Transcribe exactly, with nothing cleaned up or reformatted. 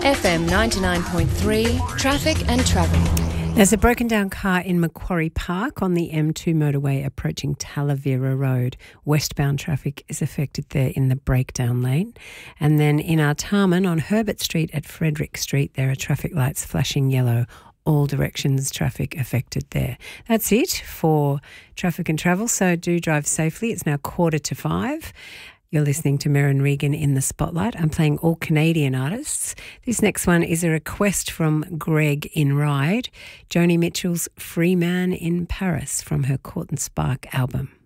F M ninety-nine point three, Traffic and Travel. There's a broken down car in Macquarie Park on the M two motorway approaching Talavera Road. Westbound traffic is affected there in the breakdown lane. And then in Artarmon on Herbert Street at Frederick Street, there are traffic lights flashing yellow. All directions traffic affected there. That's it for Traffic and Travel, so do drive safely. It's now quarter to five. You're listening to Merrin Regan in the Spotlight. I'm playing all Canadian artists. This next one is a request from Greg in Ryde, Joni Mitchell's Free Man in Paris from her Court and Spark album.